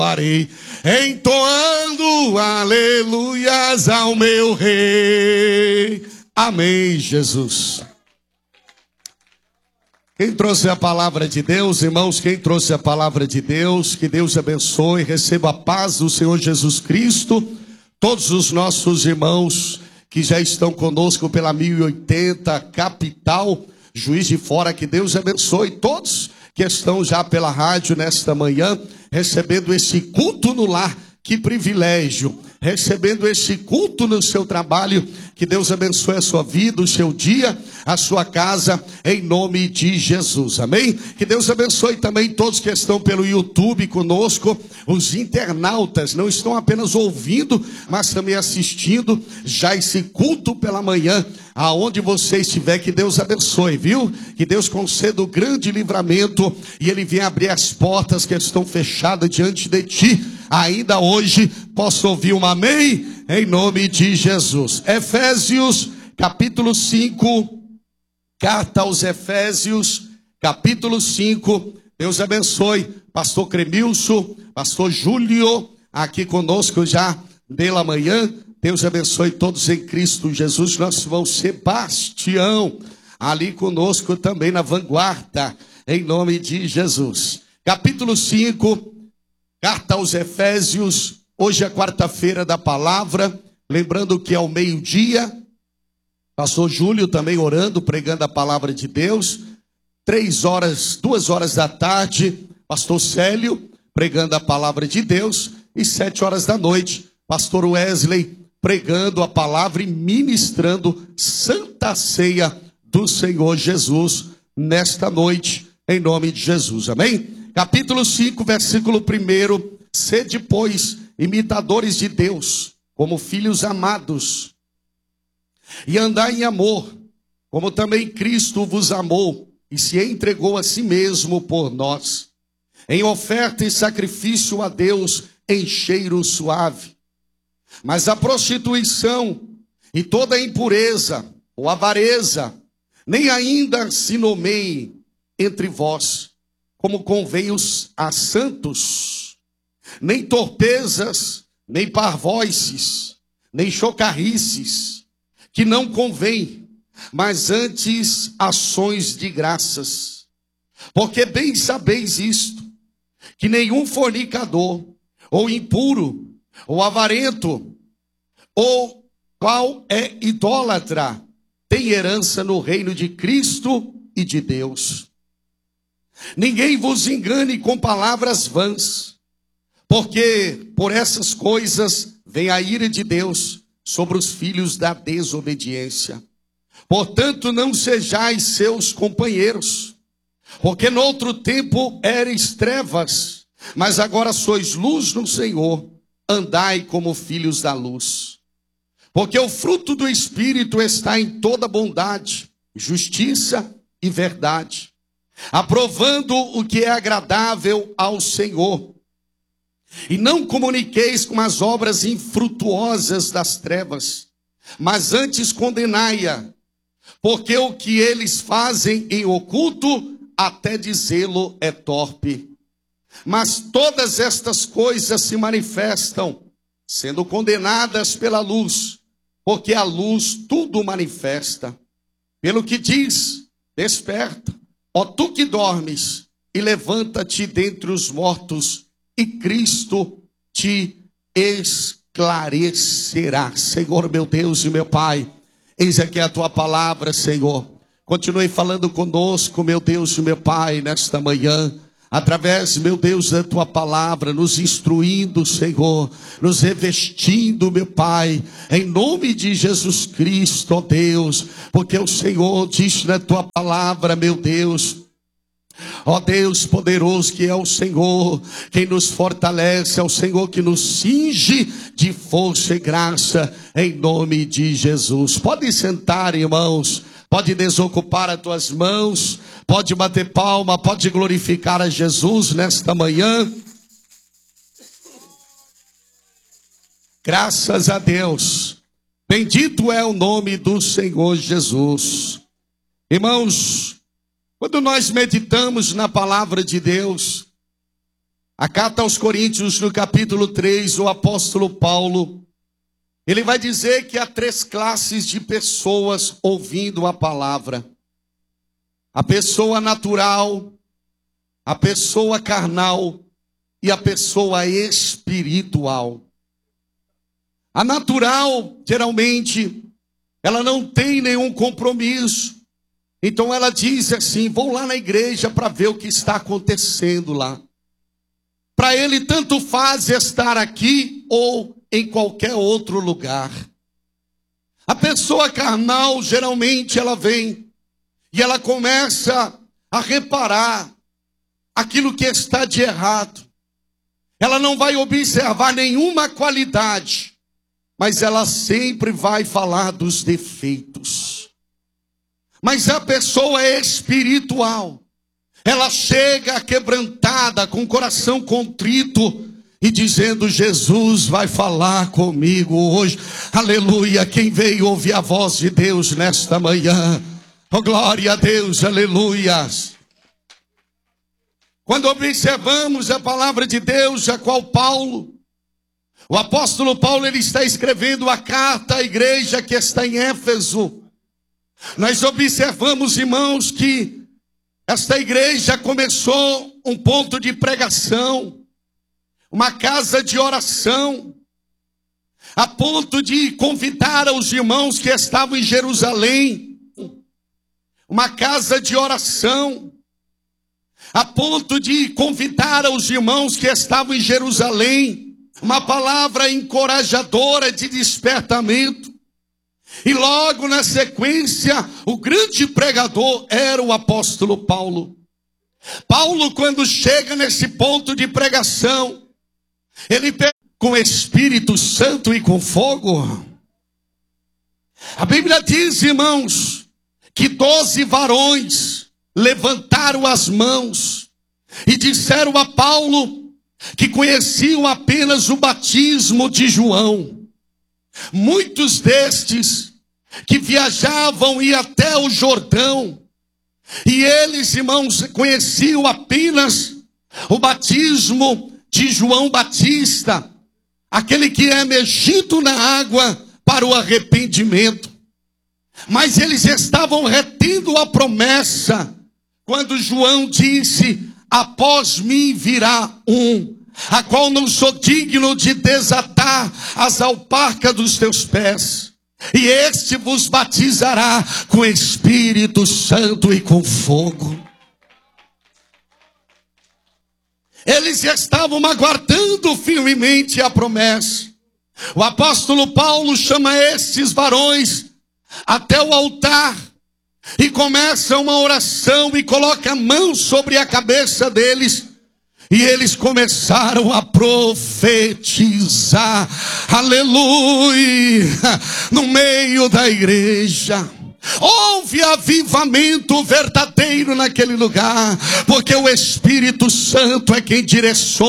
parei, entoando aleluias ao meu rei. Amém, Jesus. Quem trouxe a palavra de Deus, irmãos, quem trouxe a palavra de Deus, que Deus abençoe, receba a paz do Senhor Jesus Cristo. Todos os nossos irmãos que já estão conosco pela 1080 capital, Juiz de Fora, que Deus abençoe. Todos que estão já pela rádio nesta manhã, recebendo esse culto no lar, que privilégio. Recebendo esse culto no seu trabalho, que Deus abençoe a sua vida, o seu dia, a sua casa, em nome de Jesus, amém? Que Deus abençoe também todos que estão pelo YouTube conosco, os internautas, não estão apenas ouvindo, mas também assistindo já esse culto pela manhã, aonde você estiver, que Deus abençoe, viu? Que Deus conceda o grande livramento, e Ele venha abrir as portas que estão fechadas diante de ti, ainda hoje, posso ouvir uma amém? Em nome de Jesus. Efésios, capítulo 5, carta aos Efésios, capítulo 5, Deus abençoe, pastor Cremilson, pastor Júlio, aqui conosco já pela manhã, Deus abençoe todos em Cristo Jesus, nosso irmão Sebastião, ali conosco também na vanguarda, em nome de Jesus. Capítulo 5, carta aos Efésios, hoje é quarta-feira da palavra, lembrando que ao meio-dia, pastor Júlio também orando, pregando a palavra de Deus, 2 horas da tarde, pastor Célio, pregando a palavra de Deus, e 7 horas da noite, pastor Wesley, pregando a palavra e ministrando Santa Ceia do Senhor Jesus, nesta noite, em nome de Jesus, amém? Capítulo 5, versículo 1, sede, pois, imitadores de Deus, como filhos amados, e andai em amor, como também Cristo vos amou, e se entregou a si mesmo por nós, em oferta e sacrifício a Deus, em cheiro suave. Mas a prostituição, e toda a impureza, ou avareza, nem ainda se nomeiem entre vós, como convém a santos, nem torpezas, nem parvoices, nem chocarrices, que não convém, mas antes ações de graças. Porque bem sabeis isto, que nenhum fornicador, ou impuro, ou avarento, ou qual é idólatra, tem herança no reino de Cristo e de Deus. Ninguém vos engane com palavras vãs, porque por essas coisas vem a ira de Deus sobre os filhos da desobediência. Portanto, não sejais seus companheiros, porque noutro tempo eres trevas, mas agora sois luz no Senhor, andai como filhos da luz. Porque o fruto do Espírito está em toda bondade, justiça e verdade, aprovando o que é agradável ao Senhor. E não comuniqueis com as obras infrutuosas das trevas, mas antes condenai-a, porque o que eles fazem em oculto, até dizê-lo é torpe. Mas todas estas coisas se manifestam, sendo condenadas pela luz, porque a luz tudo manifesta. Pelo que diz, desperta, ó tu que dormes, e levanta-te dentre os mortos, e Cristo te esclarecerá. Senhor, meu Deus e meu Pai, eis aqui a tua palavra, Senhor. Continue falando conosco, meu Deus e meu Pai, nesta manhã, através, meu Deus, da tua palavra, nos instruindo, Senhor, nos revestindo, meu Pai, em nome de Jesus Cristo, ó Deus, porque o Senhor diz na tua palavra, meu Deus, ó Deus poderoso, que é o Senhor quem nos fortalece, é o Senhor que nos cinge de força e graça, em nome de Jesus. Pode sentar, irmãos, pode desocupar as tuas mãos, pode bater palma, pode glorificar a Jesus nesta manhã. Graças a Deus, bendito é o nome do Senhor Jesus. Irmãos, quando nós meditamos na palavra de Deus, A carta aos Coríntios, no capítulo 3, o apóstolo Paulo, ele vai dizer que há 3 classes de pessoas ouvindo a palavra. A pessoa natural, a pessoa carnal e a pessoa espiritual. A natural, geralmente, ela não tem nenhum compromisso. Então ela diz assim: vou lá na igreja para ver o que está acontecendo lá. Para ele tanto faz estar aqui ou em qualquer outro lugar. A pessoa carnal, geralmente, ela vem e ela começa a reparar aquilo que está de errado. Ela não vai observar nenhuma qualidade, mas ela sempre vai falar dos defeitos. Mas a pessoa espiritual, ela chega quebrantada, com o coração contrito, e dizendo: Jesus vai falar comigo hoje. Aleluia. Quem veio ouvir a voz de Deus nesta manhã? Oh, glória a Deus, aleluia. Quando observamos a palavra de Deus, a qual Paulo, o apóstolo Paulo, ele está escrevendo a carta à igreja que está em Éfeso. Nós observamos, irmãos, que esta igreja começou um ponto de pregação, uma casa de oração, a ponto de convidar os irmãos que estavam em Jerusalém, uma casa de oração, a ponto de convidar os irmãos que estavam em Jerusalém, uma palavra encorajadora de despertamento. E logo na sequência, o grande pregador era o apóstolo Paulo. Paulo, quando chega nesse ponto de pregação, ele pega com Espírito Santo e com fogo. A Bíblia diz, irmãos, que 12 varões levantaram as mãos e disseram a Paulo que conheciam apenas o batismo de João. Muitos destes que viajavam e até o Jordão, e eles, irmãos, conheciam apenas o batismo de João Batista, aquele que é emergido na água para o arrependimento. Mas eles estavam retendo a promessa, quando João disse: após mim virá um, a qual não sou digno de desatar as alparcas dos teus pés. E este vos batizará com Espírito Santo e com fogo. Eles estavam aguardando firmemente a promessa. O apóstolo Paulo chama esses varões até o altar e começa uma oração e coloca a mão sobre a cabeça deles. E eles começaram a profetizar, aleluia, no meio da igreja. Houve avivamento verdadeiro naquele lugar, porque o Espírito Santo é quem direciona